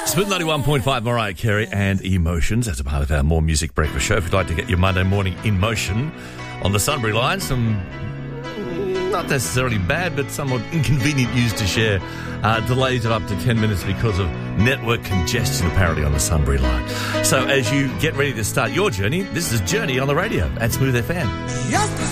Smooth 91.5, Mariah Carey and Emotions as a part of our More Music Breakfast show. If you'd like to get your Monday morning in motion on the Sunbury line, some not necessarily bad but somewhat inconvenient news to share. Delays of up to 10 minutes because of network congestion apparently on the Sunbury line. So as you get ready to start your journey, this is Journey on the radio at Smooth FM.